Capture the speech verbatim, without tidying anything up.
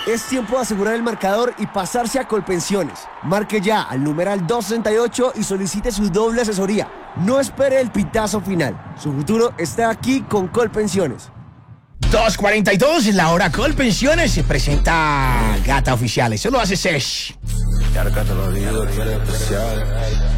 Es tiempo de asegurar el marcador y pasarse a Colpensiones. Marque ya al numeral doscientos sesenta y ocho y solicite su doble asesoría. No espere el pitazo final. Su futuro está aquí con Colpensiones. dos cuarenta y dos, la hora Colpensiones se presenta Gata Oficial. Eso lo hace Sesh. Yarca te lo digo, tú eres especial.